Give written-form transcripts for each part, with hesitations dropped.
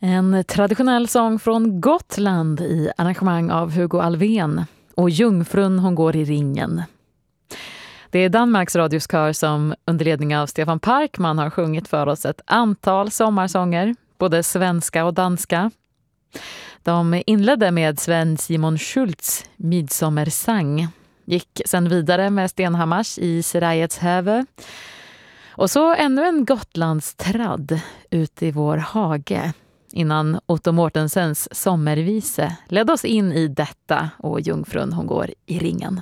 En traditionell sång från Gotland i arrangemang av Hugo Alfvén och Jungfrun hon går i ringen. Det är Danmarks radioskör som under ledning av Stefan Parkman har sjungit för oss ett antal sommarsånger, både svenska och danska. De inledde med Sven Simon Schultz Midsommersang, gick sen vidare med Stenhammars i Serajets häve. Och så ännu en Gotlands tradd ute i vår hage, innan Otto Mortensens sommervise ledde oss in i detta och Jungfrun hon går i ringen.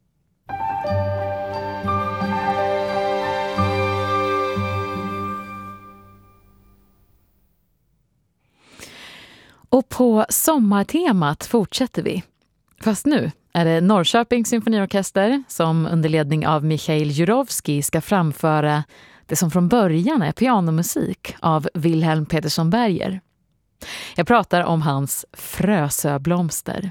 Och på sommartemat fortsätter vi. Fast nu är det Norrköpings symfoniorkester som under ledning av Michail Jurovski ska framföra det som från början är pianomusik av Wilhelm Petersson Berger. Jag pratar om hans Frösöblomster.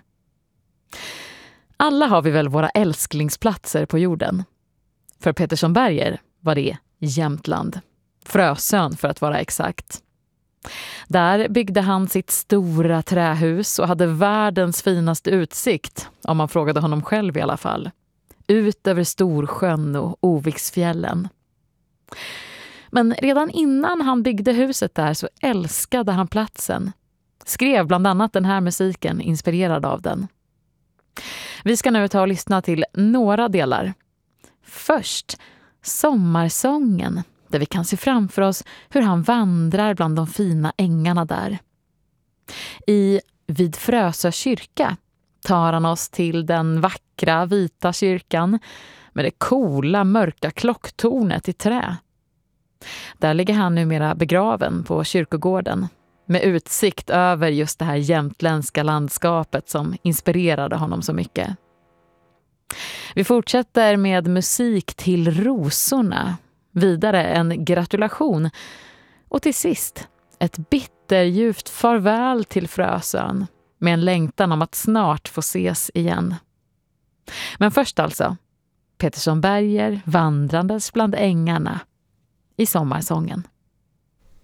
Alla har vi väl våra älsklingsplatser på jorden. För Petersson Berger var det Jämtland. Frösön för att vara exakt. Där byggde han sitt stora trähus och hade världens finaste utsikt, om man frågade honom själv i alla fall. Ut över Storsjön och Oviksfjällen. Men redan innan han byggde huset där så älskade han platsen. Skrev bland annat den här musiken inspirerad av den. Vi ska nu ta och lyssna till några delar. Först Sommarsången, där vi kan se framför oss hur han vandrar bland de fina ängarna där. Vid Frösö kyrka tar han oss till den vackra vita kyrkan med det coola mörka klocktornet i trä. Där ligger han numera begraven på kyrkogården med utsikt över just det här jämtländska landskapet som inspirerade honom så mycket. Vi fortsätter med musik till rosorna, vidare en gratulation och till sist ett bitterljuvt farväl till Frösön med en längtan om att snart få ses igen. Men först alltså, Petersson Berger vandrandes bland ängarna i sommarsången.